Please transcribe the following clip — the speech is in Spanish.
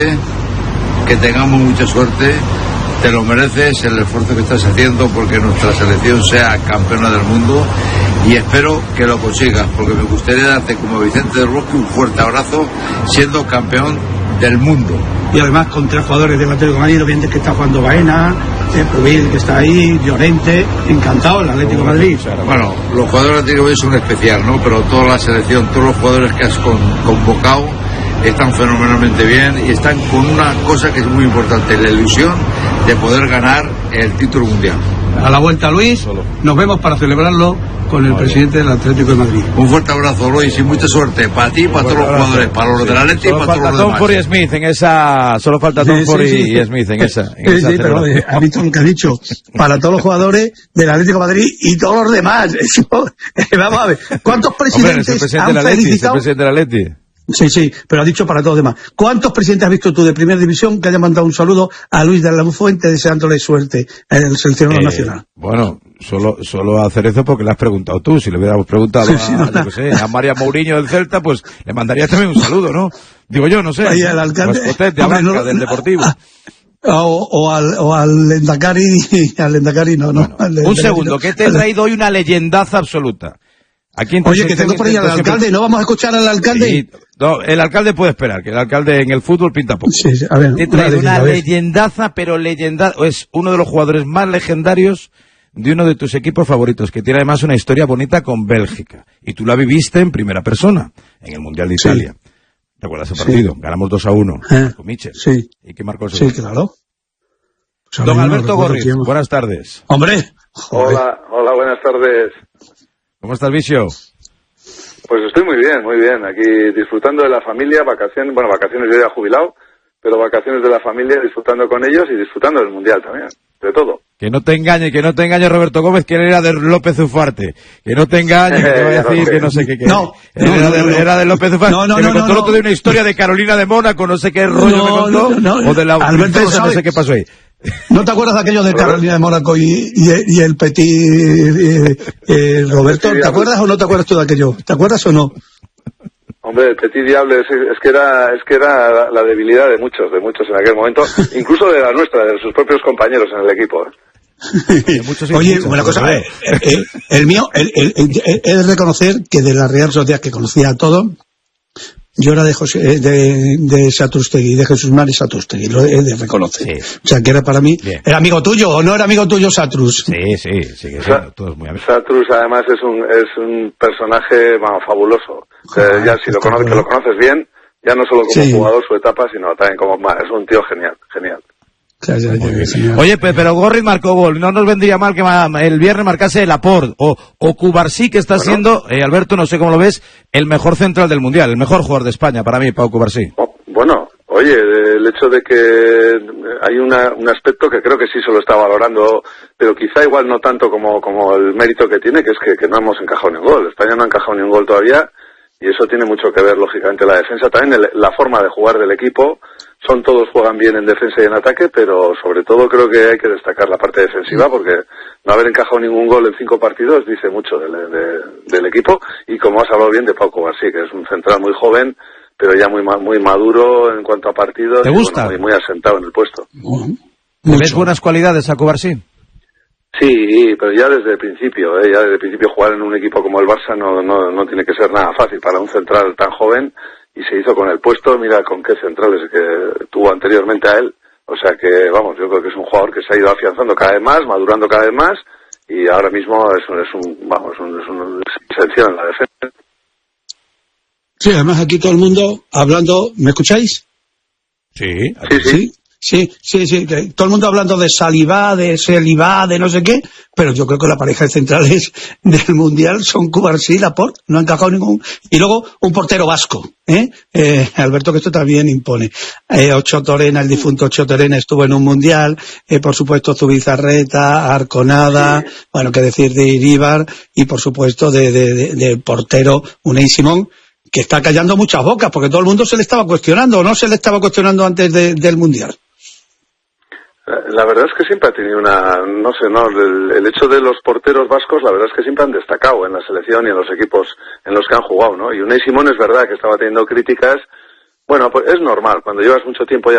que tengamos mucha suerte. Te lo mereces el esfuerzo que estás haciendo porque nuestra selección sea campeona del mundo y espero que lo consigas, porque me gustaría darte como Vicente del Bosque un fuerte abrazo siendo campeón del mundo. Y además con 3 jugadores del Atlético de Madrid, viendo que está jugando Baena, Rubí que está ahí, Llorente, encantado el Atlético de Madrid. Bueno, los jugadores del Atlético de Madrid son especial, ¿no? Pero toda la selección, todos los jugadores que has convocado están fenomenalmente bien y están con una cosa que es muy importante, la ilusión de poder ganar el título mundial. A la vuelta, Luis, nos vemos para celebrarlo con el presidente del Atlético de Madrid. Un fuerte abrazo, Luis, y mucha suerte para ti y para todos los jugadores, para los del Atlético y para todos los demás. Tom Ford y Smith en esa, solo falta Tom Ford y Smith en esa. Sí, pero ha dicho lo que ha dicho, para todos los jugadores del Atlético de Madrid y todos los demás. Eso, vamos a ver, ¿cuántos presidentes han felicitado? ¿Es el presidente del Atleti? Sí, pero ha dicho para todos los demás. ¿Cuántos presidentes has visto tú de Primera División que hayan mandado un saludo a Luis de la Fuente deseándole suerte en el seleccionador nacional? Bueno, solo a Cerezo porque le has preguntado tú. Si le hubiéramos preguntado a María Mourinho del Celta, pues le mandaría también un saludo, ¿no? Digo yo, no sé. Ahí al alcalde, de Blanca, del Deportivo. O al Lendakari, no. Bueno, un segundo, que te he traído hoy una leyendaza absoluta. Oye, que tengo por ahí al alcalde, ¿no vamos a escuchar al alcalde? Sí, no, el alcalde puede esperar, que el alcalde en el fútbol pinta poco. Sí, a ver, te trae una leyendaza, pero legendaza, es uno de los jugadores más legendarios de uno de tus equipos favoritos, que tiene además una historia bonita con Bélgica. Y tú la viviste en primera persona, en el Mundial de Italia. ¿Recuerdas ese partido? Ganamos 2-1 con Michel. Sí. ¿Y qué marcó el segundo? Sí, claro. Pues don Alberto Gorriz, buenas tardes. ¡Hombre! Hola, buenas tardes. ¿Cómo estás, Vicio? Pues estoy muy bien, aquí disfrutando de la familia, vacaciones yo ya jubilado, pero vacaciones de la familia, disfrutando con ellos y disfrutando del Mundial también, de todo. Que no te engañe Roberto Gómez, que él era de López Ufarte. Que no te engañe, que te va a decir que no sé qué. Era de López Ufarte. Que me contó el otro de una historia de Carolina de Mónaco, no sé qué rollo me contó, o de la Alberto, no sé qué pasó ahí. ¿No te acuerdas de aquello de Carolina de Mónaco y el Petit Roberto? ¿Te acuerdas o no te acuerdas tú de aquello? ¿Te acuerdas o no? Hombre, el Petit Diable es que era la debilidad de muchos en aquel momento, incluso de la nuestra, de sus propios compañeros en el equipo. Oye, una cosa, el mío, he de reconocer que de la Real Sociedad, que conocía a todos, yo era de Satrústegui, de Jesús Mari Satrústegui, lo he de reconocer. Sí. O sea, que era para mí, bien. ¿Era amigo tuyo o no era amigo tuyo Satrús? Sí, todos muy amigos. Satrús además es un personaje fabuloso. Ya si lo conoces bien, ya no solo como jugador su etapa, sino también como es un tío genial. Oye, pero Gorriz marcó gol. No nos vendría mal que el viernes marcase Laporte o Cubarsí, que está siendo, Alberto, no sé cómo lo ves, el mejor central del Mundial, el mejor jugador de España para mí, Pau Cubarsí. Bueno, oye, el hecho de que hay un aspecto que creo que sí se lo está valorando, pero quizá igual no tanto como el mérito que tiene, que es que no hemos encajado ni un gol. España no ha encajado ni un gol todavía, y eso tiene mucho que ver, lógicamente, la defensa. También la forma de jugar del equipo. Todos juegan bien en defensa y en ataque, pero sobre todo creo que hay que destacar la parte defensiva, porque no haber encajado ningún gol en 5 partidos dice mucho del equipo, y como has hablado bien de Pau Cubarsí, que es un central muy joven, pero ya muy maduro en cuanto a partidos. ¿Te gusta? Y muy asentado en el puesto. ¿Ves buenas cualidades a Cubarsí? Sí, pero ya desde el principio, jugar en un equipo como el Barça no tiene que ser nada fácil para un central tan joven. Y se hizo con el puesto, mira con qué centrales que tuvo anteriormente a él. O sea que, yo creo que es un jugador que se ha ido afianzando cada vez más, madurando cada vez más, y ahora mismo es una excepción en la defensa. Sí, además aquí todo el mundo hablando, ¿me escucháis? Sí. Sí, todo el mundo hablando de Salivá, de no sé qué, pero yo creo que la pareja de centrales del Mundial son Cubarsí y Laporte, no han encajado ningún. Y luego un portero vasco, Alberto, que esto también impone. Ocho Torena, el difunto Ocho Torena estuvo en un Mundial, por supuesto Zubizarreta, Arconada, qué decir de Iríbar, y por supuesto de portero Unai Simón, que está callando muchas bocas, porque todo el mundo se le estaba cuestionando, o no se le estaba cuestionando antes del Mundial. La verdad es que siempre ha tenido el hecho de los porteros vascos, la verdad es que siempre han destacado en la selección y en los equipos en los que han jugado, ¿no? Y Unai Simón es verdad que estaba teniendo críticas. Bueno, pues es normal, cuando llevas mucho tiempo ya